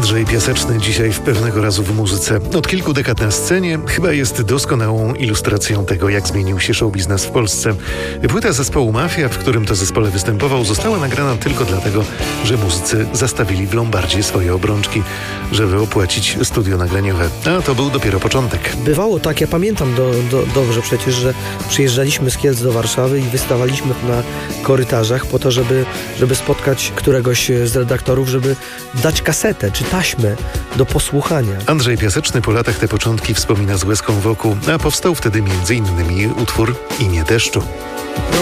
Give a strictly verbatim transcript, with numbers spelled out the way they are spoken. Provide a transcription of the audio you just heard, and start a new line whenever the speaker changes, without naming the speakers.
Andrzej Piaseczny dzisiaj w Pewnego razu w muzyce. Od kilku dekad na scenie, chyba jest doskonałą ilustracją tego, jak zmienił się show biznes w Polsce. Płyta zespołu Mafia, w którym to zespole występował, została nagrana tylko dlatego, że muzycy zastawili w Lombardzie swoje obrączki, żeby opłacić studio nagraniowe. A to był dopiero początek.
Bywało tak, ja pamiętam do, do, dobrze przecież, że przyjeżdżaliśmy z Kielc do Warszawy i wystawaliśmy na korytarzach po to, żeby, żeby spotkać któregoś z redaktorów, żeby dać kasetę czy taśmę do posłuchania.
Andrzej Piaseczny po latach te początki wspomina z łezką wokół, a powstał wtedy między innymi utwór Imię deszczu.